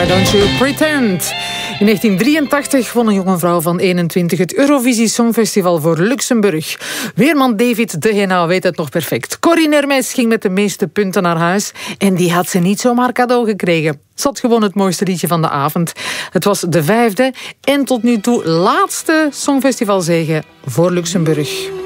Why Don't You Pretend? In 1983 won een jonge vrouw van 21 het Eurovisie Songfestival voor Luxemburg. Weerman David de Henao weet het nog perfect. Corinne Hermès ging met de meeste punten naar huis en die had ze niet zomaar cadeau gekregen. Ze had gewoon het mooiste liedje van de avond. Het was de 5e en tot nu toe laatste Songfestivalzege voor Luxemburg.